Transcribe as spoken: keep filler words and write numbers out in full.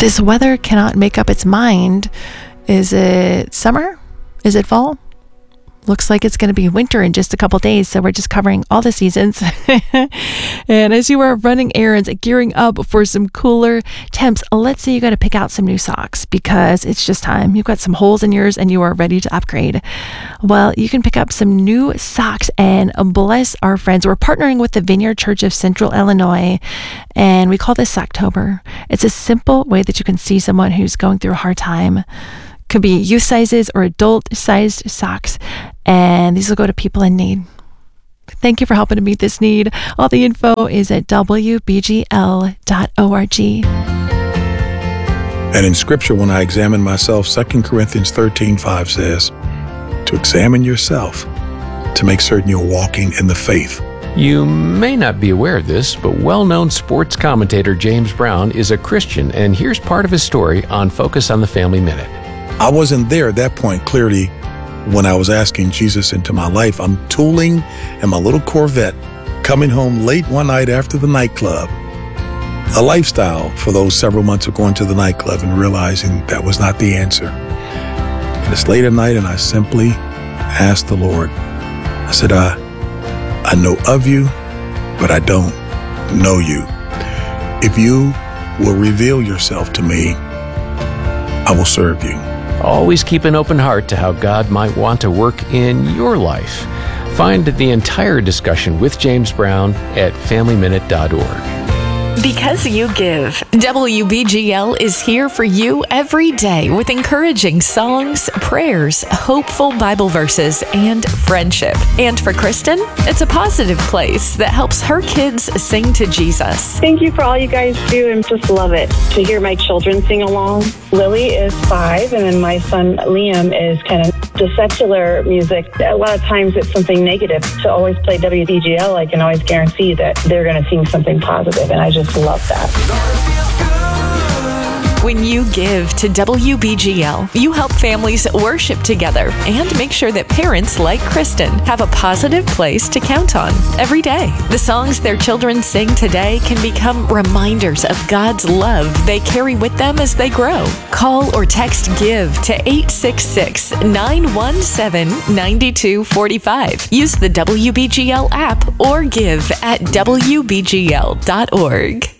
this weather cannot make up its mind. Is it summer? Is it fall? Looks like it's going to be winter in just a couple days, so we're just covering all the seasons. And as you are running errands, gearing up for some cooler temps, let's say you got to pick out some new socks because it's just time. You've got some holes in yours and you are ready to upgrade. Well, you can pick up some new socks and bless our friends. We're partnering with the Vineyard Church of Central Illinois, and we call this Socktober. It's a simple way that you can see someone who's going through a hard time. Could be youth sizes or adult sized socks, and these will go to people in need. Thank you for helping to meet this need. All the info is at w b g l dot org. And in Scripture, when I examine myself, Second Corinthians thirteen five says, to examine yourself, to make certain you're walking in the faith. You may not be aware of this, but well-known sports commentator James Brown is a Christian, and here's part of his story on Focus on the Family Minute. I wasn't there at that point, clearly, when I was asking Jesus into my life. I'm tooling in my little Corvette, coming home late one night after the nightclub. A lifestyle for those several months of going to the nightclub and realizing that was not the answer. And it's late at night, and I simply asked the Lord. I said, I, I know of you, but I don't know you. If you will reveal yourself to me, I will serve you. Always keep an open heart to how God might want to work in your life. Find the entire discussion with James Brown at family minute dot org. Because you give, W B G L is here for you every day with encouraging songs, prayers, hopeful Bible verses, and friendship. And for Kristen, it's a positive place that helps her kids sing to Jesus. Thank you for all you guys do, and just love it to hear my children sing along. Lily is five, and then my son Liam is kind of the secular music. A lot of times it's something negative. To always play W B G L, I can always guarantee that they're going to sing something positive, and I just love that. When you give to W B G L, you help families worship together and make sure that parents like Kristen have a positive place to count on every day. The songs their children sing today can become reminders of God's love they carry with them as they grow. Call or text GIVE to eight six six, nine one seven, nine two four five. Use the W B G L app or give at w b g l dot org.